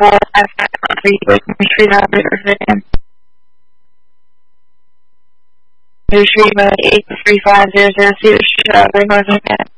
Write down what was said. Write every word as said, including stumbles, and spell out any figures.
four five five three, retrieve operator again. Retrieve eight three five zero zero two, should operator again.